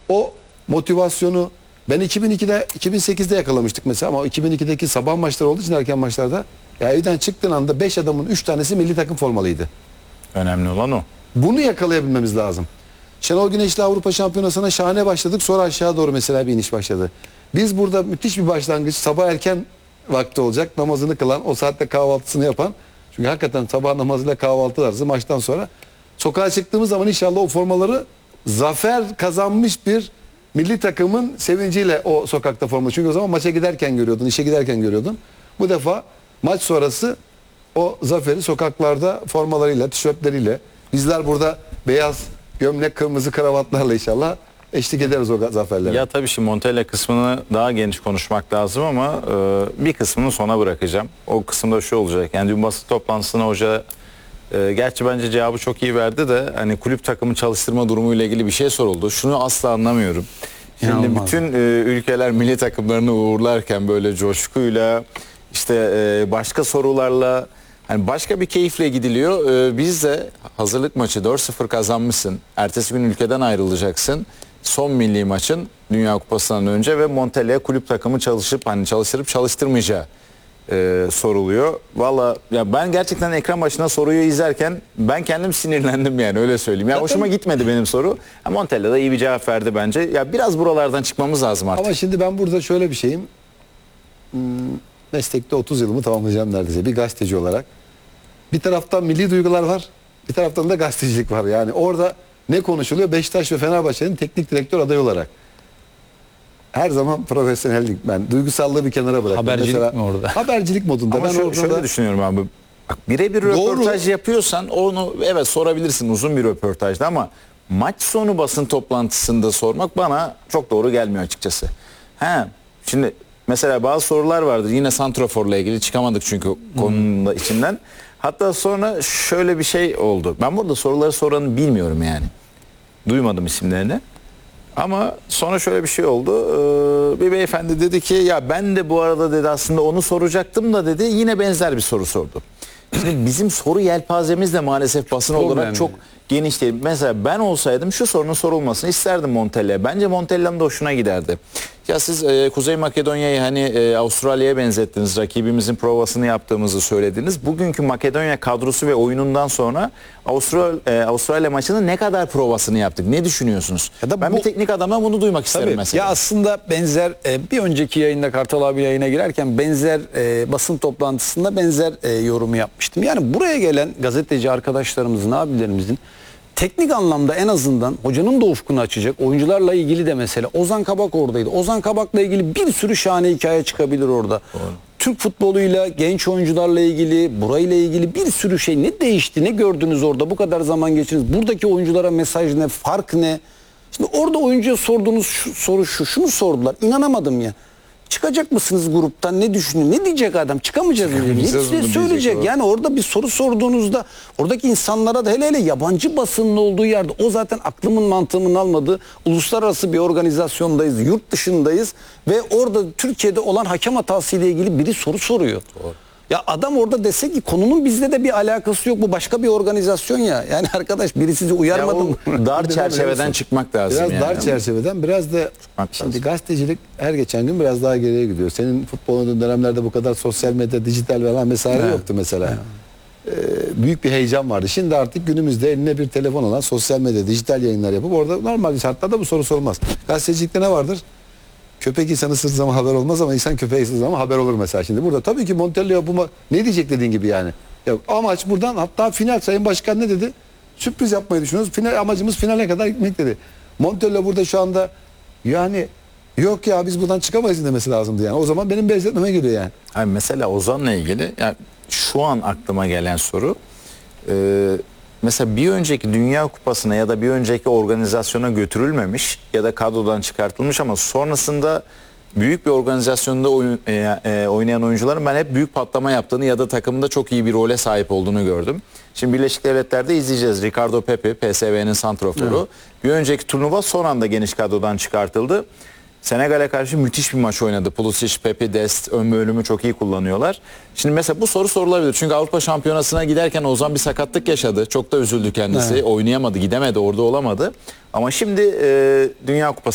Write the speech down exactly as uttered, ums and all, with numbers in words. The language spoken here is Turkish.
o motivasyonu ben iki bin ikide iki bin sekizde yakalamıştık mesela ama iki bin ikideki sabah maçları olduğu için erken maçlarda ya evden çıktığın anda beş adamın üç tanesi milli takım formalıydı. Önemli olan o. Bunu yakalayabilmemiz lazım. Şenol Güneş'le Avrupa Şampiyonası'na şahane başladık. Sonra aşağı doğru mesela bir iniş başladı. Biz burada müthiş bir başlangıç. Sabah erken vakti olacak. Namazını kılan, o saatte kahvaltısını yapan. Çünkü hakikaten sabah namazıyla kahvaltı arası maçtan sonra. Sokağa çıktığımız zaman inşallah o formaları zafer kazanmış bir milli takımın sevinciyle o sokakta forma. Çünkü o zaman maça giderken görüyordun, işe giderken görüyordun. Bu defa maç sonrası o zaferi sokaklarda formalarıyla, tişörtleriyle, bizler burada beyaz gömlek, kırmızı kravatlarla inşallah eşlik ederiz o zaferlere. Ya tabii şimdi Montella kısmını daha geniş konuşmak lazım ama e, bir kısmını sona bırakacağım. O kısımda şu olacak. Yani dün basın toplantısına hoca e, gerçi bence cevabı çok iyi verdi de hani kulüp takımı çalıştırma durumuyla ilgili bir şey soruldu. Şunu asla anlamıyorum. Şimdi İnanılmaz. bütün e, ülkeler milli takımlarını uğurlarken böyle coşkuyla işte e, başka sorularla hani başka bir keyifle gidiliyor. Ee, biz de hazırlık maçı dört sıfır kazanmışsın. Ertesi gün ülkeden ayrılacaksın. Son milli maçın Dünya Kupası'ndan önce ve Montella'ya kulüp takımı çalışıp hani çalıştırıp çalıştırmayacağı e, soruluyor. Valla ya ben gerçekten ekran başına soruyu izlerken ben kendim sinirlendim yani öyle söyleyeyim. Ya Zaten... hoşuma gitmedi benim soru. Ya Montella da iyi bir cevap verdi bence. Ya biraz buralardan çıkmamız lazım artık. Ama şimdi ben burada şöyle bir şeyim. Hmm, meslekte otuz yılımı tamamlayacağım neredeyse bir gazeteci olarak. Bir taraftan milli duygular var. Bir taraftan da gazetecilik var. Yani orada ne konuşuluyor? Beşiktaş ve Fenerbahçe'nin teknik direktör adayı olarak. Her zaman profesyonellik. Ben duygusallığı bir kenara bıraktım. Habercilik Mesela, mi orada? Habercilik modunda. Ama ben şöyle, orada şöyle da... düşünüyorum abi. Bak birebir röportaj yapıyorsan onu evet sorabilirsin uzun bir röportajda ama maç sonu basın toplantısında sormak bana çok doğru gelmiyor açıkçası. He, şimdi mesela bazı sorular vardır yine santraforla ilgili çıkamadık çünkü konunun da içinden. Hatta sonra şöyle bir şey oldu. Ben burada soruları soranı bilmiyorum yani. Duymadım isimlerini. Ama sonra şöyle bir şey oldu. Ee, bir beyefendi dedi ki ya ben de bu arada dedi aslında onu soracaktım da dedi yine benzer bir soru sordu. Şimdi bizim soru yelpazemiz de maalesef basın Çok olarak önemli. çok geniş değil. Mesela ben olsaydım şu sorunun sorulmasını isterdim Montella'ya. Bence Montella'nın da hoşuna giderdi. Ya siz e, Kuzey Makedonya'yı hani e, Avustralya'ya benzettiniz. Rakibimizin provasını yaptığımızı söylediniz. Bugünkü Makedonya kadrosu ve oyunundan sonra Avustral, e, Avustralya maçının ne kadar provasını yaptık? Ne düşünüyorsunuz? Ya da ben bu- bir teknik adamdan bunu duymak isterim Tabii. mesela. Ya aslında benzer e, bir önceki yayında Kartal abi yayına girerken benzer e, basın toplantısında benzer e, yorumu yapmıştım. Yani buraya gelen gazeteci arkadaşlarımızın, abilerimizin teknik anlamda en azından hocanın da ufkunu açacak. Oyuncularla ilgili de mesela Ozan Kabak oradaydı. Ozan Kabak'la ilgili bir sürü şahane hikaye çıkabilir orada. Doğru. Türk futboluyla, genç oyuncularla ilgili, burayla ilgili bir sürü şey. Ne değişti, ne gördünüz orada? Bu kadar zaman geçirdiniz. Buradaki oyunculara mesaj ne, fark ne? Şimdi orada oyuncuya sorduğunuz şu, soru şu, şunu sordular. İnanamadım ya. Çıkacak mısınız gruptan? Ne düşünüyor? Ne diyecek adam? Çıkamayacağız mı? Ne söyleyecek? Yani orada bir soru sorduğunuzda oradaki insanlara da hele hele yabancı basının olduğu yerde o zaten aklımın mantığımın almadığı uluslararası bir organizasyondayız. Yurt dışındayız ve orada Türkiye'de olan hakem hatası ile ilgili biri soru soruyor. Doğru. Ya adam orada dese ki konunun bizde de bir alakası yok. Bu başka bir organizasyon ya. Yani arkadaş biri sizi uyarmadı mı? Dar çerçeveden çıkmak lazım. Biraz yani. dar çerçeveden biraz da Çıkmak şimdi lazım. gazetecilik her geçen gün biraz daha geriye gidiyor. Senin futbol oynadığın dönemlerde bu kadar sosyal medya, dijital falan vesaire Evet. yoktu mesela. Ee, büyük bir heyecan vardı. Şimdi artık günümüzde eline bir telefon olan sosyal medya, dijital yayınlar yapıp orada normal şartlarda bu soru sorulmaz. Gazetecilikte ne vardır? Köpek insanı ısırdığı zaman haber olmaz ama insan köpeği ısırdığı zaman haber olur mesela şimdi. Burada tabii ki Montella bu ma- ne diyecek dediğin gibi yani. Ya, amaç buradan hatta final Sayın Başkan ne dedi? Sürpriz yapmayı düşünüyoruz. Final, amacımız finale kadar gitmek dedi. Montella burada şu anda yani yok ya biz buradan çıkamayız demesi lazımdı yani. O zaman benim benzetmeme geliyor yani. Yani mesela Ozan'la ilgili yani şu an aklıma gelen soru e, mesela bir önceki Dünya Kupası'na ya da bir önceki organizasyona götürülmemiş ya da kadrodan çıkartılmış ama sonrasında büyük bir organizasyonda oyun, e, e, oynayan oyuncuların ben hep büyük patlama yaptığını ya da takımda çok iyi bir role sahip olduğunu gördüm. Şimdi Birleşik Devletler'de izleyeceğiz. Ricardo Pepi, P S V'nin santraforu. Evet. Bir önceki turnuva son anda geniş kadrodan çıkartıldı. Senegal'e karşı müthiş bir maç oynadı. Pulisic, Pepi, Dest ön bölümü çok iyi kullanıyorlar. Şimdi mesela bu soru sorulabilir. Çünkü Avrupa Şampiyonası'na giderken Ozan bir sakatlık yaşadı. Çok da üzüldü kendisi. Evet. Oynayamadı, gidemedi, orada olamadı. Ama şimdi e, Dünya Kupası